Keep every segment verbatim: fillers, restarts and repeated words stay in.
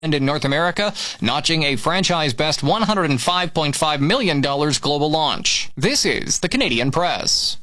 in North America, notching a franchise best one hundred five point five million dollars global launch. This is the Canadian Press.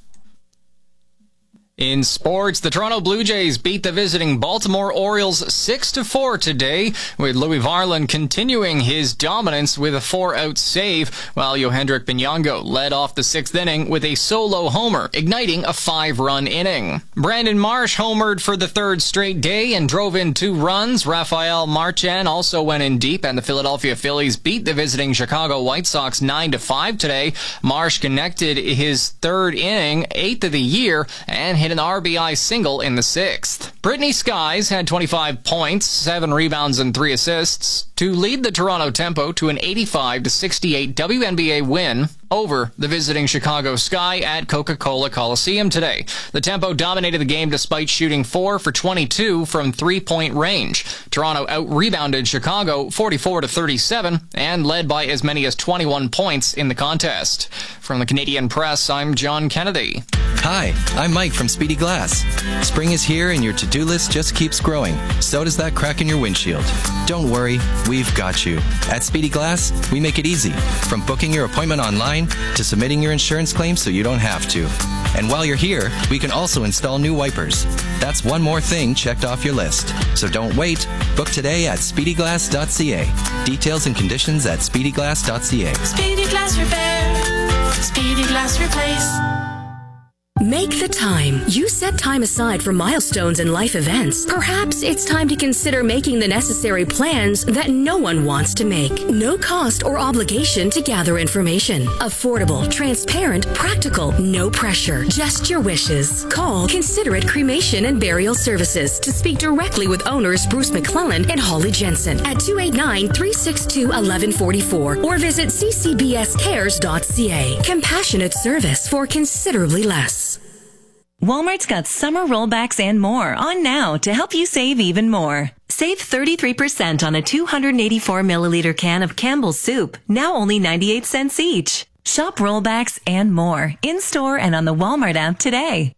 In sports, the Toronto Blue Jays beat the visiting Baltimore Orioles six to four today, with Louis Varland continuing his dominance with a four-out save, while Yohendrick Binyongo led off the sixth inning with a solo homer, igniting a five-run inning. Brandon Marsh homered for the third straight day and drove in two runs. Rafael Marchand also went in deep, and the Philadelphia Phillies beat the visiting Chicago White Sox nine to five today. Marsh connected his third inning, eighth of the year, and hit an R B I single in the sixth. Brittany Skies had twenty-five points, seven rebounds, and three assists to lead the Toronto Tempo to an eighty-five to sixty-eight W N B A win over the visiting Chicago Sky at Coca-Cola Coliseum today. The Tempo dominated the game despite shooting four for twenty-two from three-point range. Toronto out-rebounded Chicago forty-four to thirty-seven and led by as many as twenty-one points in the contest. From the Canadian Press, I'm John Kennedy. Hi, I'm Mike from Speedy Glass. Spring is here and your to-do list just keeps growing. So does that crack in your windshield. Don't worry, we've got you. At Speedy Glass, we make it easy. From booking your appointment online to submitting your insurance claim so you don't have to. And while you're here, we can also install new wipers. That's one more thing checked off your list. So don't wait. Book today at speedy glass dot c a. Details and conditions at speedy glass dot c a. Speedy Glass Repair. Speedy Glass Replace. Make the time. You set time aside for milestones and life events. Perhaps it's time to consider making the necessary plans that no one wants to make. No cost or obligation to gather information. Affordable, transparent, practical, no pressure. Just your wishes. Call Considerate Cremation and Burial Services to speak directly with owners Bruce McClellan and Holly Jensen at two eight nine, three six two, one one four four or visit c c b s cares dot c a. Compassionate service for considerably less. Walmart's got summer rollbacks and more on now to help you save even more. Save thirty-three percent on a two hundred eighty-four milliliter can of Campbell's soup, now only ninety-eight cents each. Shop rollbacks and more in-store and on the Walmart app today.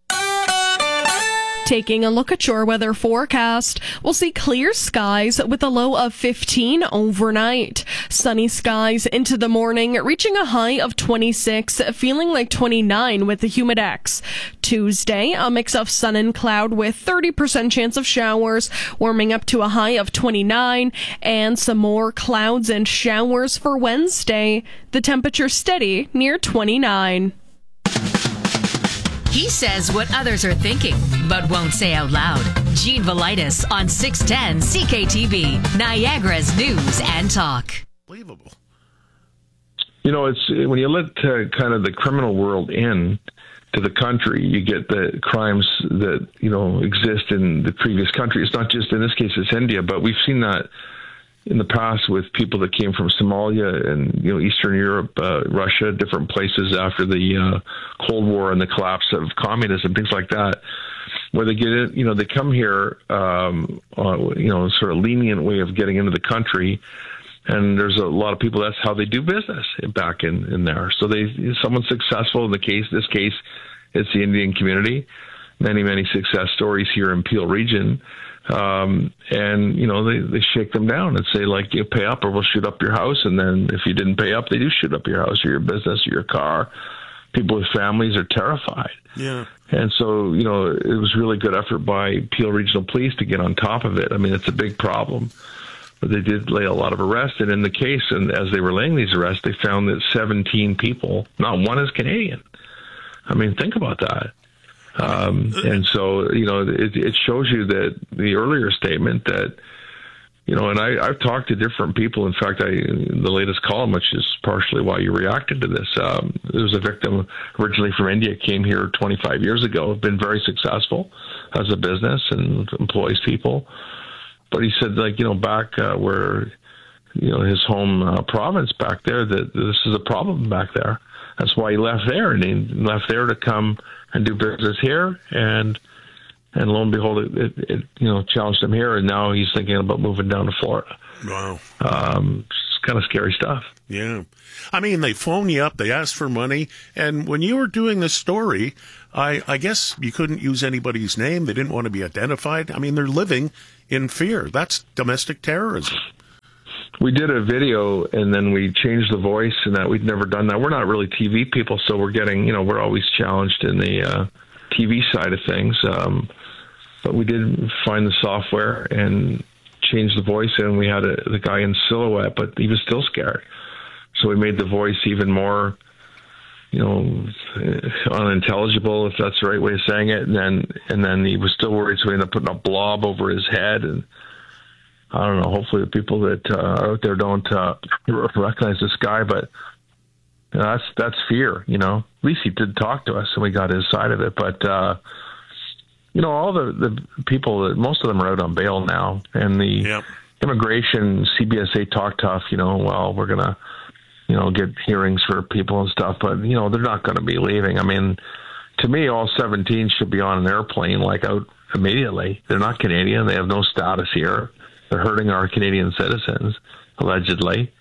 Taking a look at your weather forecast, we'll see clear skies with a low of fifteen overnight. Sunny skies into the morning, reaching a high of twenty-six, feeling like twenty-nine with the humidex. Tuesday, a mix of sun and cloud with thirty percent chance of showers, warming up to a high of twenty-nine, and some more clouds and showers for Wednesday. The temperature steady near twenty-nine. He says what others are thinking, but won't say out loud. Gene Velitis on six ten C K T V, Niagara's News and Talk. Unbelievable. You know, it's when you let uh, kind of the criminal world in to the country, you get the crimes that, you know, exist in the previous country. It's not just, in this case, it's India, but we've seen that in the past with people that came from Somalia and, you know, Eastern Europe, uh, Russia, different places after the uh, Cold War and the collapse of communism, things like that, where they get it, you know, they come here, um, uh, you know, sort of lenient way of getting into the country. And there's a lot of people, that's how they do business back in, in there. So they, someone's successful in the case, this case, it's the Indian community, many, many success stories here in Peel region. Um, and, you know, they, they shake them down and say, like, you pay up or we'll shoot up your house. And then if you didn't pay up, they do shoot up your house or your business or your car. People with families are terrified. Yeah. And so, you know, it was really good effort by Peel Regional Police to get on top of it. I mean, it's a big problem. But they did lay a lot of arrests. And in the case, and as they were laying these arrests, they found that seventeen people, not one is Canadian. I mean, think about that. Um, and so, you know, it, it shows you that the earlier statement that, you know, and I, I've talked to different people. In fact, I, the latest column, which is partially why you reacted to this, um, there was a victim originally from India, came here twenty-five years ago, been very successful as a business and employs people. But he said, like, you know, back uh, where, you know, his home uh, province back there, that this is a problem back there. That's why he left there, and he left there to come and do business here, and and lo and behold, it, it, it you know challenged him here, and now he's thinking about moving down to Florida. Wow, um, it's kind of scary stuff. Yeah, I mean, they phone you up, they ask for money, and when you were doing this story, I, I guess you couldn't use anybody's name. They didn't want to be identified. I mean, they're living in fear. That's domestic terrorism. we did a video and then we changed the voice, and that we'd never done that. We're not really T V people, so we're getting, you know, we're always challenged in the uh, T V side of things. Um, but we did find the software and change the voice, and we had a, the guy in silhouette, but he was still scared. So we made the voice even more, you know, unintelligible, if that's the right way of saying it. And then, and then he was still worried, so we ended up putting a blob over his head. And I don't know, hopefully the people that uh, are out there don't uh, recognize this guy, but you know, that's, that's fear, you know. At least he did talk to us, and we got his side of it. But, uh, you know, all the, the people, that most of them are out on bail now, and the yep. immigration, C B S A talk tough, you know, well, we're going to, you know, get hearings for people and stuff, but, you know, they're not going to be leaving. I mean, to me, all seventeen should be on an airplane, like, out immediately. They're not Canadian. They have no status here. They're hurting our Canadian citizens, allegedly.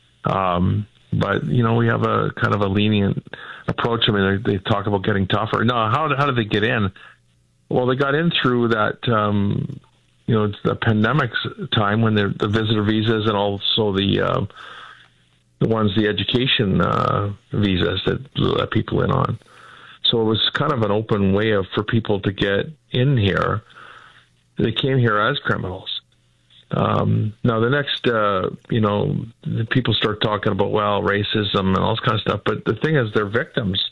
Um, but, you know, we have a kind of a lenient approach. I mean, they, they talk about getting tougher. No, how, how did they get in? Well, they got in through that, um, you know, the pandemic time when the visitor visas and also the uh, the ones, the education uh, visas that let people in on. So it was kind of an open way of for people to get in here. They came here as criminals. Um, now, the next, uh, you know, people start talking about, well, racism and all this kind of stuff. But the thing is, their victims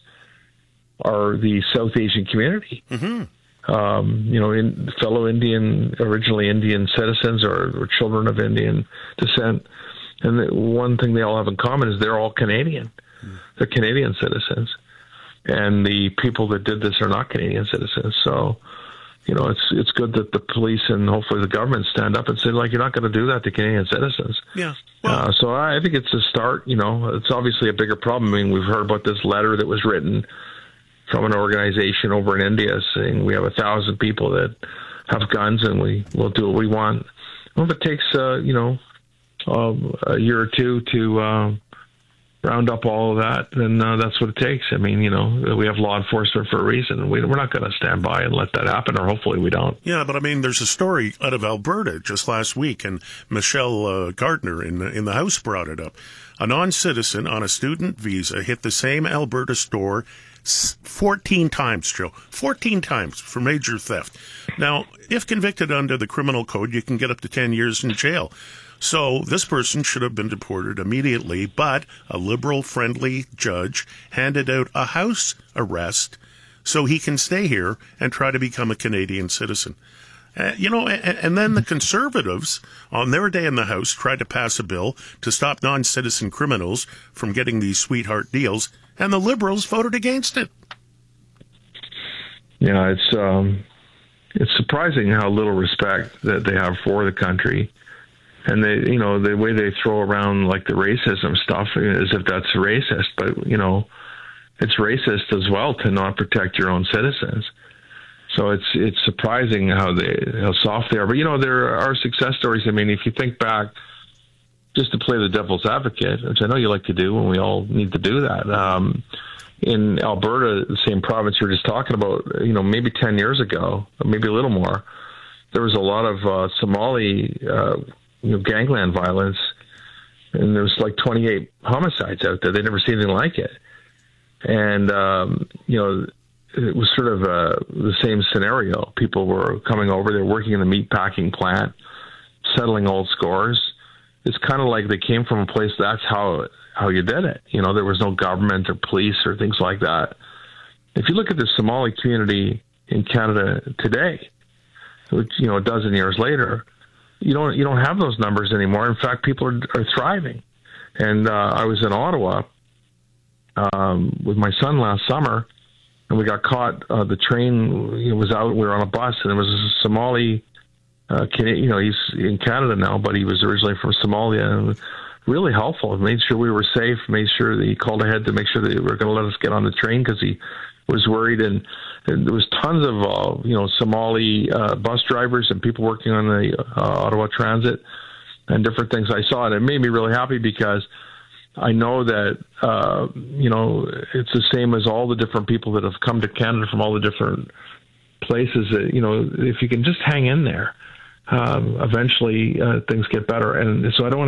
are the South Asian community. Mm-hmm. Um, you know, in fellow Indian, originally Indian citizens or, or children of Indian descent. And the one thing they all have in common is they're all Canadian. Mm. They're Canadian citizens. And the people that did this are not Canadian citizens. So, you know, it's it's good that the police and hopefully the government stand up and say, like, you're not going to do that to Canadian citizens. Yeah. Well, uh, so I think it's a start. You know, it's obviously a bigger problem. I mean, we've heard about this letter that was written from an organization over in India saying we have a thousand people that have guns and we will do what we want. Well, if it takes, uh, you know, uh, a year or two to uh, round up all of that, then uh, that's what it takes. I mean, you know, we have law enforcement for a reason. We, we're not going to stand by and let that happen, or hopefully we don't. Yeah, but I mean, there's a story out of Alberta just last week, and Michelle uh, Gardner in the, in the House brought it up. A non-citizen on a student visa hit the same Alberta store fourteen times, Joe. fourteen times for major theft. Now, if convicted under the criminal code, you can get up to ten years in jail. So this person should have been deported immediately, but a liberal-friendly judge handed out a house arrest so he can stay here and try to become a Canadian citizen. Uh, you know, and, and then the Conservatives, on their day in the House, tried to pass a bill to stop non-citizen criminals from getting these sweetheart deals, and the Liberals voted against it. Yeah, it's um, it's surprising how little respect that they have for the country. And they, you know, the way they throw around like the racism stuff as if that's racist, but you know, it's racist as well to not protect your own citizens. So it's it's surprising how they how soft they are. But you know, there are success stories. I mean, if you think back, just to play the devil's advocate, which I know you like to do, and we all need to do that. Um, in Alberta, the same province you're just talking about, you know, maybe ten years ago, or maybe a little more, there was a lot of uh, Somali. Uh, you know, gangland violence, and there was like twenty-eight homicides out there. They'd never seen anything like it. And, um, you know, it was sort of uh, the same scenario. People were coming over, they were working in the meat packing plant, settling old scores. It's kind of like they came from a place, that's how, how you did it. You know, there was no government or police or things like that. If you look at the Somali community in Canada today, which, you know, a dozen years later, You don't you don't have those numbers anymore. In fact, people are, are thriving. And uh, I was in Ottawa um, with my son last summer, and we got caught. Uh, the train you know, was out. We were on a bus, and there was a Somali. Uh, Canadian, you know, he's in Canada now, but he was originally from Somalia, and really helpful. Made sure we were safe. Made sure that he called ahead to make sure that they were going to let us get on the train because he was worried. And, and there was tons of, uh, you know, Somali uh, bus drivers and people working on the uh, Ottawa Transit and different things I saw. And it made me really happy because I know that, uh, you know, it's the same as all the different people that have come to Canada from all the different places that, you know, if you can just hang in there, um, eventually uh, things get better. And so I don't want